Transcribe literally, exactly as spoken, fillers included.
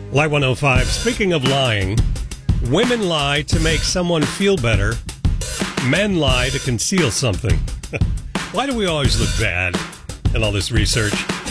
Live one oh five. Speaking of lying, women lie to make someone feel better. Men lie to conceal something. Why do we always look bad in all this research?